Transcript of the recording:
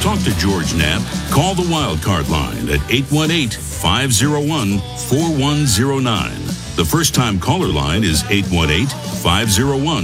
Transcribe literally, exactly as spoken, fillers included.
talk to George Knapp, call the Wildcard line at eight one eight, five oh one, four one oh nine. The first-time caller line is eight one eight, five oh one,